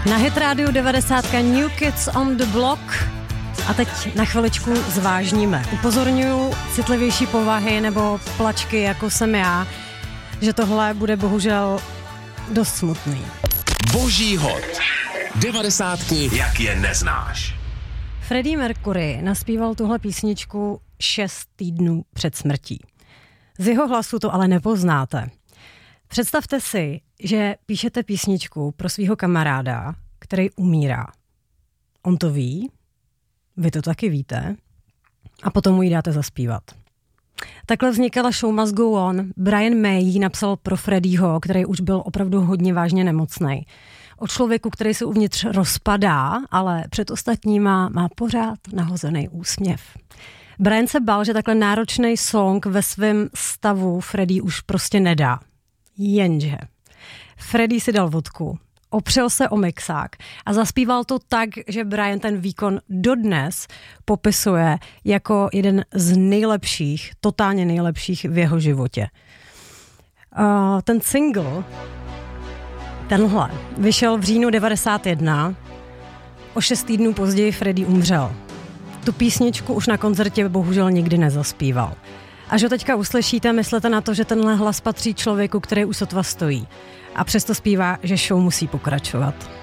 Na Hit Radio 90 New Kids on the Block. A teď na chviličku zvážníme. Upozorňuju citlivější povahy nebo plačky, jako jsem já, že tohle bude bohužel dost smutný. Boží hod. 90. jak je neznáš. Freddie Mercury naspíval tuhle písničku 6 týdnů před smrtí. Z jeho hlasu to ale nepoznáte. Představte si, že píšete písničku pro svého kamaráda, který umírá. On to ví, vy to taky víte, a potom mu ji dáte zaspívat. Takhle vznikala Show Must Go On. Brian May ji napsal pro Freddieho, který už byl opravdu hodně vážně nemocnej. O člověku, který se uvnitř rozpadá, ale před ostatníma má pořád nahozený úsměv. Brian se bál, že takhle náročný song ve svém stavu Freddie už prostě nedá. Jenže Freddie si dal vodku, opřel se o mixák a zaspíval to tak, že Brian ten výkon dodnes popisuje jako jeden z nejlepších, totálně nejlepších v jeho životě. Ten single, tenhle, vyšel v říjnu 91, o 6 týdnů později Freddie umřel. Tu písničku už na koncertě bohužel nikdy nezaspíval. Až ho teďka uslyšíte, myslete na to, že tenhle hlas patří člověku, který už sotva stojí. A přesto zpívá, že show musí pokračovat.